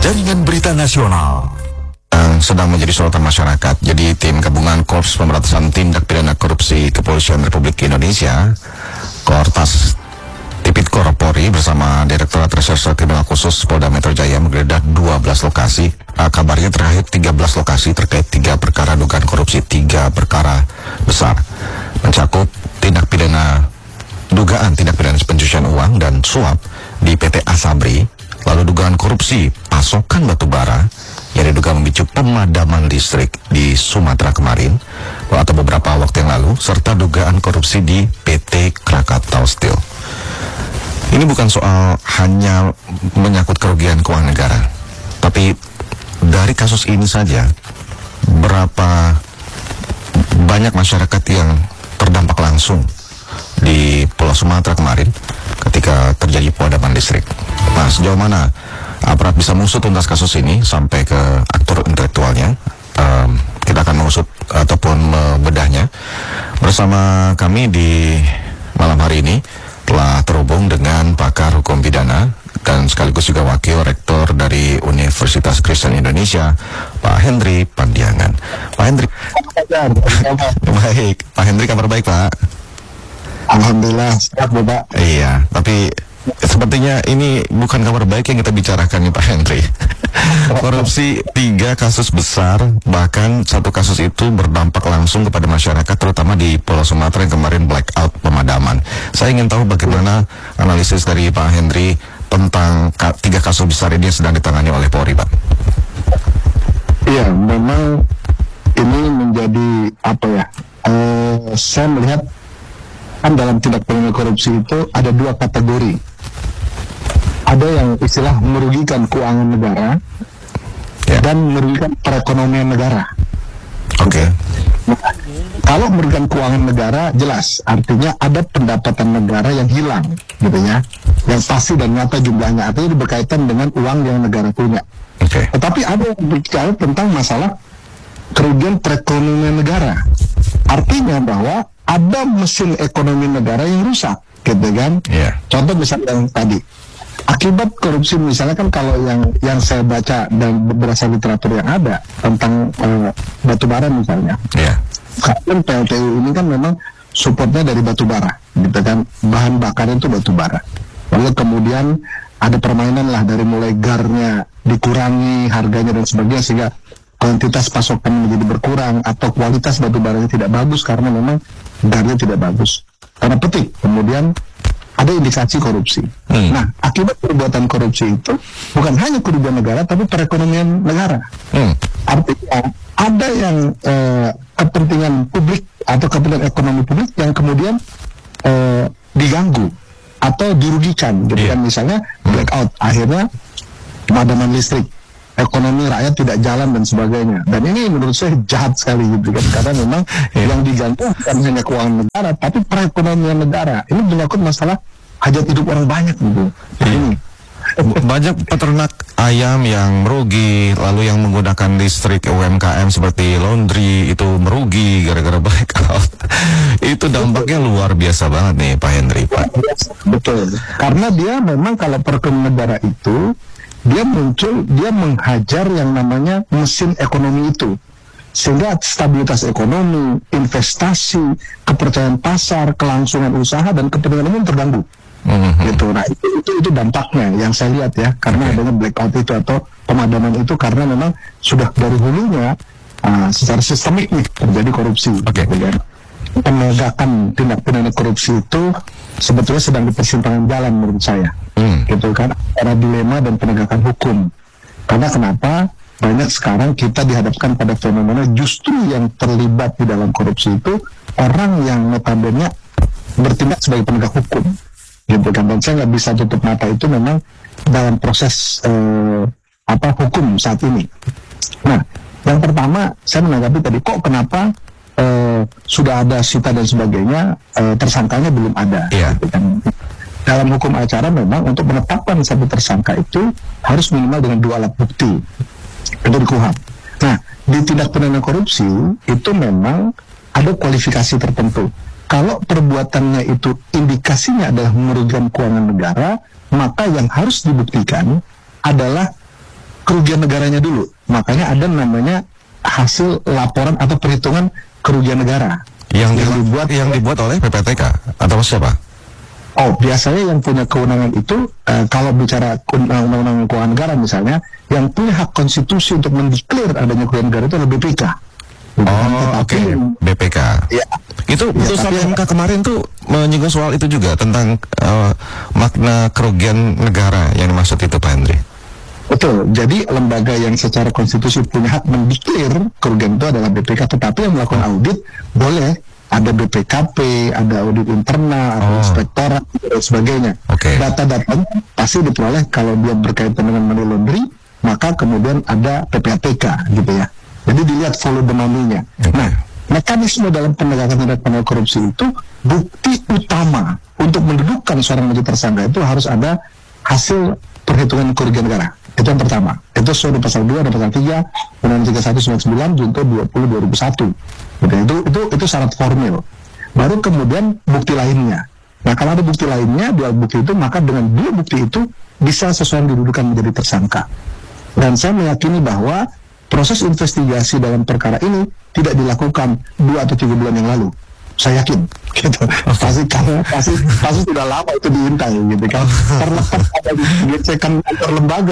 Jaringan Berita Nasional yang sedang menjadi sorotan masyarakat. Jadi tim gabungan Korps Pemberantasan Tindak Pidana Korupsi Kepolisian Republik Indonesia, Kortas Tipikor Polri bersama Direktorat Reserse Kriminal Khusus Polda Metro Jaya menggeledah 12 lokasi. Kabarnya terakhir 13 lokasi terkait 3 perkara dugaan korupsi, 3 perkara besar, mencakup dugaan tindak pidana pencucian uang dan suap di PT Asabri, lalu dugaan korupsi pasokan batu bara yang diduga memicu pemadaman listrik di Sumatera kemarin atau beberapa waktu yang lalu, serta dugaan korupsi di PT Krakatau Steel. Ini bukan soal hanya menyangkut kerugian keuangan negara, tapi dari kasus ini saja berapa banyak masyarakat yang terdampak langsung di Pulau Sumatera kemarin ketika terjadi pemadaman listrik. Nah, sejauh mana aparat bisa mengusut tuntas kasus ini sampai ke aktor intelektualnya? Kita akan mengusut ataupun membedahnya. Bersama kami di malam hari ini telah terhubung dengan pakar hukum pidana dan sekaligus juga wakil rektor dari Universitas Kristen Indonesia, Pak Hendri Pandiangan. Pak Hendri. Baik, Pak Hendri, kabar baik, Pak? Alhamdulillah, sehat Bapak. Iya, tapi sepertinya ini bukan kabar baik yang kita bicarakan nih, Pak Hendri. Korupsi 3 kasus besar, bahkan 1 kasus itu berdampak langsung kepada masyarakat, terutama di Pulau Sumatera yang kemarin blackout pemadaman. Saya ingin tahu bagaimana analisis dari Pak Hendri tentang 3 kasus besar ini yang sedang ditangani oleh Polri, Pak. Iya, memang ini menjadi saya melihat kan dalam tindak pidana korupsi itu ada 2 kategori. Ada yang istilah merugikan keuangan negara dan merugikan perekonomian negara. Oke. Kalau merugikan keuangan negara jelas, artinya ada pendapatan negara yang hilang, gitu ya, yang pasti dan nyata jumlahnya, artinya berkaitan dengan uang yang negara punya. Oke. Tetapi ada yang bicara tentang masalah kerugian perekonomian negara. Artinya bahwa ada mesin ekonomi negara yang rusak, gitu kan? Yeah. Contoh misalnya yang tadi, akibat korupsi misalnya kan kalau yang saya baca dan berdasarkan literatur yang ada tentang batu bara misalnya. Yeah. Kan PLTU ini kan memang supportnya dari batu bara, gitu kan? Bahan bakarnya itu batu bara. Lalu kemudian ada permainan lah dari mulai garnya dikurangi harganya dan sebagainya sehingga kuantitas pasokan menjadi berkurang atau kualitas batu baranya tidak bagus karena memang garnya tidak bagus karena petik. Kemudian ada indikasi korupsi. Nah, akibat perbuatan korupsi itu bukan hanya kerugian negara tapi perekonomian negara. Artinya ada yang kepentingan publik atau kepentingan ekonomi publik yang kemudian diganggu atau dirugikan, gitu kan? Misalnya blackout, akhirnya pemadaman listrik, ekonomi rakyat tidak jalan dan sebagainya. Dan ini menurut saya jahat sekali, gitu kan, karena memang yang diganggu bukan hanya keuangan negara tapi perekonomian negara. Ini menyangkut masalah hajat hidup orang banyak, gitu. Ini banyak peternak ayam yang merugi, lalu yang menggunakan listrik UMKM seperti laundry itu merugi gara-gara blackout. Itu dampaknya luar biasa banget nih, Pak Hendri, Pak. Betul, karena dia memang kalau perekonomian negara itu dia menghajar yang namanya mesin ekonomi itu, sehingga stabilitas ekonomi, investasi, kepercayaan pasar, kelangsungan usaha dan kepentingan umum terganggu. Gitu. Nah itu dampaknya yang saya lihat ya, karena adanya blackout itu atau pemadaman itu karena memang sudah dari hulunya secara sistemik nih terjadi korupsi. Penegakan tindak pidana korupsi itu sebetulnya sedang di persimpangan jalan menurut saya, gitu kan, antara dilema dan penegakan hukum. Karena kenapa banyak sekarang kita dihadapkan pada fenomena justru yang terlibat di dalam korupsi itu orang yang notabene bertindak sebagai penegak hukum, gitu kan. Dan saya nggak bisa tutup mata itu memang dalam proses hukum saat ini. Nah, yang pertama saya menanggapi tadi, kok kenapa sudah ada sita dan sebagainya, tersangkanya belum ada. Gitu kan. Dalam hukum acara memang untuk menetapkan satu tersangka itu harus minimal dengan 2 alat bukti. Itu di KUHP. Nah, di tindak pidana korupsi itu memang ada kualifikasi tertentu. Kalau perbuatannya itu indikasinya adalah merugikan keuangan negara, maka yang harus dibuktikan adalah kerugian negaranya dulu. Makanya ada namanya hasil laporan atau perhitungan kerugian negara yang dibuat oleh PPTK atau siapa? Oh, biasanya yang punya kewenangan itu kalau bicara undang-undang keuangan negara misalnya, yang punya hak konstitusi untuk mendeklar adanya kerugian negara itu adalah BPK. Oke. BPK. Ya. Itu putusan MK kemarin tuh menyinggung soal itu juga tentang makna kerugian negara yang dimaksud itu, Pak Henry. Betul. Jadi lembaga yang secara konstitusi punya hak mendeklar kerugian itu adalah BPK, tetapi yang melakukan audit boleh ada BPKP, ada audit internal, ada inspektorat, dan sebagainya. Data-data pasti diperoleh kalau dia berkaitan dengan money laundering, maka kemudian ada PPATK gitu ya. Jadi dilihat volume money-nya. Nah, mekanisme dalam penegakan tindak pidana korupsi itu, bukti utama untuk mendudukkan seorang menjadi tersangka itu harus ada hasil perhitungan kerugian negara. Itu yang pertama. Itu sesuai pasal 2 dan pasal 3 Undang-Undang 3199 Junto 20/2001. Itu syarat formil. Baru kemudian bukti lainnya. Nah, kalau ada bukti lainnya, dua bukti itu, maka dengan dua bukti itu bisa seseorang didudukan menjadi tersangka. Dan saya meyakini bahwa proses investigasi dalam perkara ini tidak dilakukan 2 atau 3 bulan yang lalu. Saya yakin, gitu. Pasti sudah lama itu diintai, gitu kan. Terlepas ada gesekan antar lembaga